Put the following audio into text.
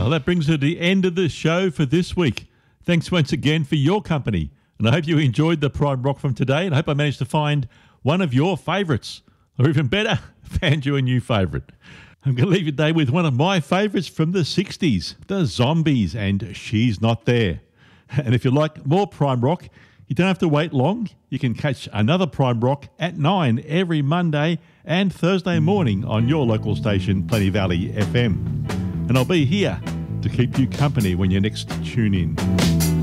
Well, that brings us to the end of the show for this week. Thanks once again for your company. And I hope you enjoyed the Prime Rock from today, and I hope I managed to find one of your favourites. Or even better, found you a new favourite. I'm going to leave you today with one of my favourites from the 60s, The Zombies and She's Not There. And if you like more Prime Rock, you don't have to wait long. You can catch another Prime Rock at 9 every Monday and Thursday morning on your local station, Plenty Valley FM. And I'll be here to keep you company when you next tune in.